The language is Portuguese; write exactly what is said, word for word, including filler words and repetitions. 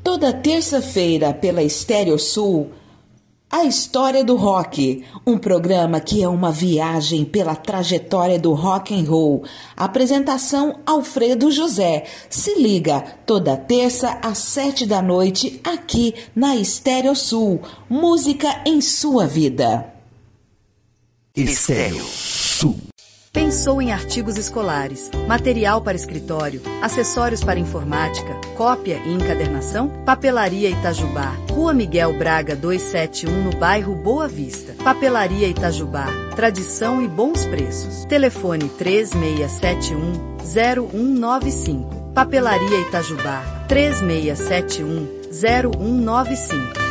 Toda terça-feira pela Estéreo Sul, A História do Rock, um programa que é uma viagem pela trajetória do rock and roll. Apresentação Alfredo José. Se liga, toda terça às sete da noite, aqui na Estéreo Sul. Música em sua vida. Estéreo Sul. Pensou em artigos escolares, material para escritório, acessórios para informática, cópia e encadernação? Papelaria Itajubá, Rua Miguel Braga duzentos e setenta e um, no bairro Boa Vista. Papelaria Itajubá, tradição e bons preços. Telefone três seis sete um, zero um nove cinco. Papelaria Itajubá, três seis sete um, zero um nove cinco.